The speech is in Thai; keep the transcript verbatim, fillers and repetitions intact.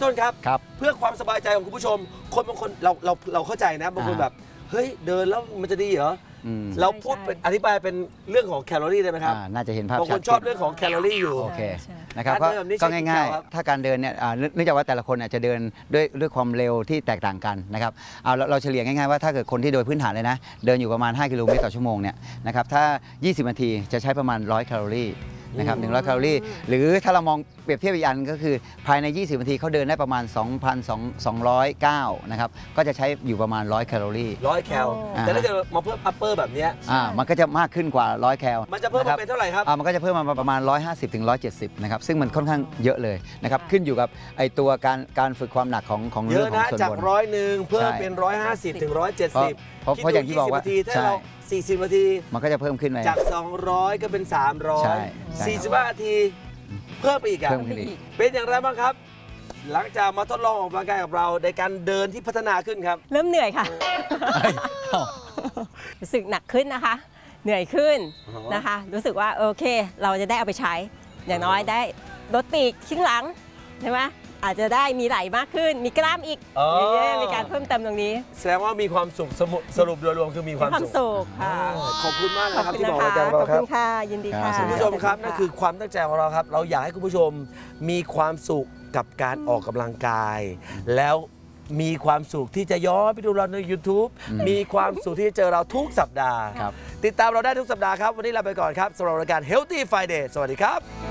ต้นครับเพื่อความสบายใจของคุณผู้ชมคนบางคนเราเราเราเข้าใจนะบางคนแบบเฮ้ยเดินแล้วมันจะดีเหรอเราพูดเป็นอธิบายเป็นเรื่องของแคลอรี่ได้ไหมครับน่าจะเห็นภาพบางคนชอบเรื่องของแคลอรี่อยู่โอเคนะครับก็ง่ายๆถ้าการเดินเนี่ยเนื่องจากว่าแต่ละคนอาจจะเดินด้วยด้วยความเร็วที่แตกต่างกันนะครับเอาเราเฉลี่ยง่ายๆว่าถ้าเกิดคนที่โดยพื้นฐานเลยนะเดินอยู่ประมาณห้ากิโลเมตรต่อชั่วโมงเนี่ยนะครับถ้ายี่สิบนาทีจะใช้ประมาณหนึ่งร้อยแคลอรี่นะครับหนึ่งร้อยแคลอรี่หรือถ้าเรามองเปรียบเทียบอีกอันก็คือภายในยี่สิบนาทีเขาเดินได้ประมาณ สองพันสองร้อยเก้า นะครับก็จะใช้อยู่ประมาณหนึ่งร้อยแคลอรี่หนึ่งร้อยแคลแต่ถ้าเกิดมาเพิ่มอัปเปอร์แบบนี้อ่ามันก็จะมากขึ้นกว่าหนึ่งร้อยแคลมันจะเพิ่มมาเป็นเท่าไหร่ครับอ่ามันก็จะเพิ่มมาประมาณหนึ่งร้อยห้าสิบถึงหนึ่งร้อยเจ็ดสิบนะครับซึ่งมันค่อนข้างเยอะเลยนะครับขึ้นอยู่กับไอตัวการการฝึกความหนักของของเรื่องของส่วนบนจากร้อยหนึ่งเพิ่มเป็นหนึ่งร้อยห้าสิบถึงหนึ่งร้อยเจ็ดสิบเพราะเพราะอย่างที่บอกว่าใช่สี่สิบนาทีมันก็จะเพิ่มขึ้นไปจากสองร้อยก็เป็นสามร้อยสี่สิบห้านาทีเพิ่มไปอีกอ่ะเป็นอย่างไรบ้างครับหลังจากมาทดลองออกกำลังกายกับเราในการเดินที่พัฒนาขึ้นครับเริ่มเหนื่อยค่ะรู้สึกหนักขึ้นนะคะเหนื่อยขึ้นนะคะรู้สึกว่าโอเคเราจะได้เอาไปใช้อย่างน้อยได้ลดปีกชิ้นหลังใช่ไหมอาจจะได้มีไหล่มากขึ้นมีกล้ามอีกมีการเพิ่มเติมตรงนี้แสดงว่ามีความสุขสรุปโดยรวมคือมีความสุขค่ะขอบคุณมากนะครับที่บอกรายการเราครับขอบคุณค่ะยินดีค่ะคุณผู้ชมครับนั่นคือความตั้งใจของเราครับเราอยากให้คุณผู้ชมมีความสุขกับการออกกำลังกายแล้วมีความสุขที่จะย้อนไปดูเราใน ยูทูบ มีความสุขที่จะเจอเราทุกสัปดาห์ติดตามเราได้ทุกสัปดาห์ครับวันนี้ลาไปก่อนครับสำหรับรายการ Healthy Friday สวัสดีครับ